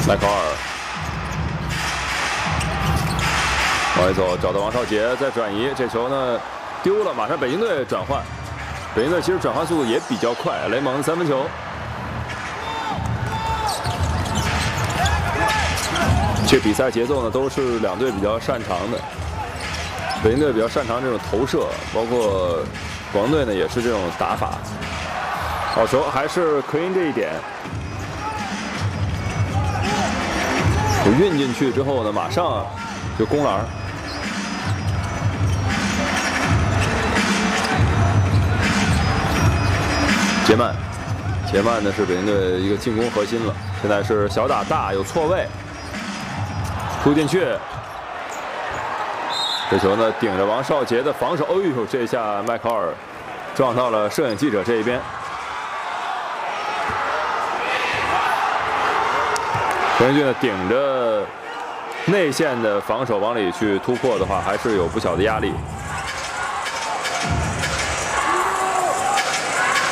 麦考尔往里走，找到王少杰，再转移，这球呢丢了，马上北京队转换。北京队其实转换速度也比较快，雷蒙3分球。这比赛节奏呢都是两队比较擅长的。北京队比较擅长这种投射，包括广东队呢也是这种打法。好球，还是奎因这一点。 运进去之后呢，马上就攻篮。杰曼呢是北京队一个进攻核心了。现在是小打大，有错位，突进去。这球呢顶着王少杰的防守，哎呦，这下麦考尔撞到了摄影记者这一边。 北京队呢顶着内线的防守往里去突破的话，还是有不小的压力。